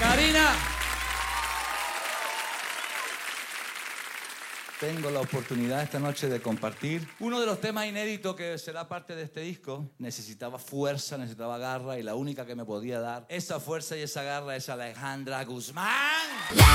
Karina. Tengo la oportunidad esta noche de compartir uno de los temas inéditos que será parte de este disco. Necesitaba fuerza, necesitaba garra y la única que me podía dar esa fuerza y esa garra es Alejandra Guzmán.